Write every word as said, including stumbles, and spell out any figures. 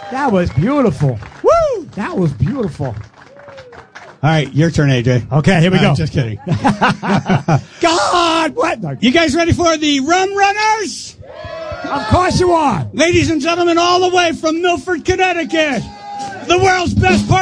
That was beautiful. Woo! That was beautiful. All right, your turn, A J. Okay, here we Uh, go. Just kidding. God, what? No, You guys ready for the Rum Runners? of course you are. Ladies and gentlemen, all the way from Milford, Connecticut, the world's best party.